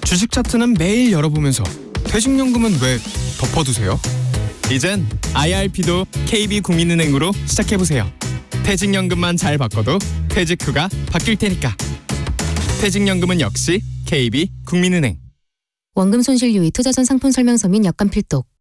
주식 차트는 매일 열어보면서 퇴직연금은 왜 덮어두세요? 이젠 IRP도 KB국민은행으로 시작해보세요. 퇴직연금만 잘 바꿔도 퇴직 후가 바뀔 테니까. 퇴직연금은 역시 KB국민은행. 원금 손실 유의 투자전 상품 설명서 및 약관 필독.